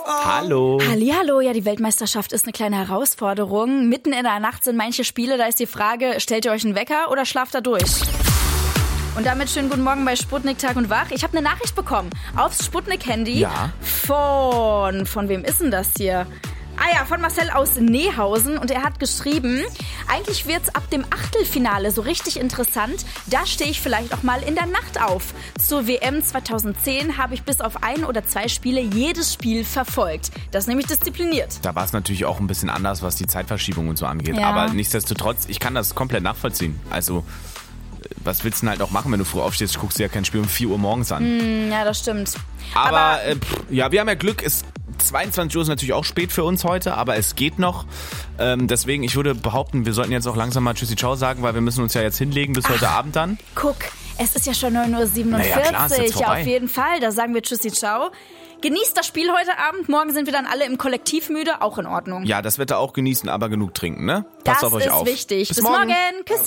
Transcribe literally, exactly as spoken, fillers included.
Hallo. Hallihallo, ja, die Weltmeisterschaft ist eine kleine Herausforderung. Mitten in der Nacht sind manche Spiele, da ist die Frage, stellt ihr euch einen Wecker oder schlaft da durch? Und damit schönen guten Morgen bei Sputnik Tag und Wach. Ich habe eine Nachricht bekommen aufs Sputnik-Handy. Ja. Von, von wem ist denn das hier? Ah ja, von Marcel aus Nehausen, und er hat geschrieben, eigentlich wird's ab dem Achtelfinale so richtig interessant, da stehe ich vielleicht auch mal in der Nacht auf. Zur W M zweitausendzehn habe ich bis auf ein oder zwei Spiele jedes Spiel verfolgt. Das ist nämlich diszipliniert. Da war es natürlich auch ein bisschen anders, was die Zeitverschiebung und so angeht, Ja. aber nichtsdestotrotz, ich kann das komplett nachvollziehen. Also, was willst du denn halt auch machen, wenn du früh aufstehst? Guckst dir ja kein Spiel um vier Uhr morgens an. Mm, ja, das stimmt. Aber, Aber äh, pff, ja, wir haben ja Glück, es zweiundzwanzig Uhr ist natürlich auch spät für uns heute, aber es geht noch. Ähm, deswegen, ich würde behaupten, wir sollten jetzt auch langsam mal Tschüssi Ciao sagen, weil wir müssen uns ja jetzt hinlegen bis heute Abend dann. guck, es ist ja schon neun Uhr siebenundvierzig. Naja, klar, ist jetzt Ja, vorbei. auf jeden Fall. Da sagen wir Tschüssi Ciao. Genießt das Spiel heute Abend. Morgen sind wir dann alle im Kollektiv müde. Auch in Ordnung. Ja, das Wetter auch genießen, aber genug trinken, ne? Passt das auf euch ist auf. wichtig. Bis Bis morgen. morgen. Küsschen.